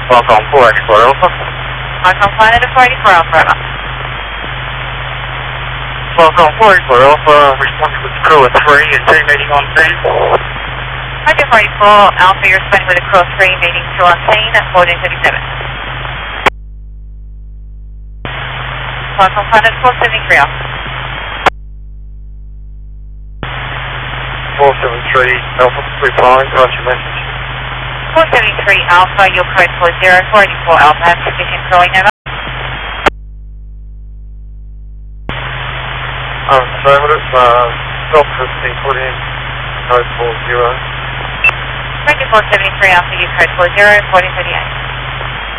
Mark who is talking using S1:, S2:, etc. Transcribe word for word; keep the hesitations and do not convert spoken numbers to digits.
S1: Falcon four eighty-four Alpha.
S2: Falcon four eighty-four Alpha, over.
S1: Falcon four eighty-four Alpha, responding with crew at three and team meeting on scene.
S2: Falcon four eighty-four Alpha, you're responding with a crew of three, meeting two on scene at fourteen thirty-seven. Falcon four seventy-three Alpha.
S1: four seventy-three Alpha, replying, pass your message.
S2: four seventy-three Alpha, your code four zero, four eighty-four Alpha, have sufficient crewing, over.
S1: Um, affirmative, uh, stop has been put in, code four zero.
S2: four seventy-three Alpha, your code four zero, fourteen thirty-eight.